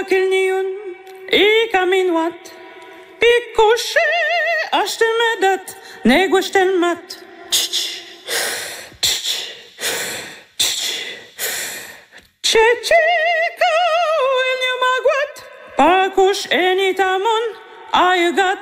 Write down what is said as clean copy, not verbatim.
Kilniun, I Kaminwat, I Koshe, Ashtemedat, Negushtelmat. Chechika, Enyamagwat, Pakush, Enitamon, Ayagat.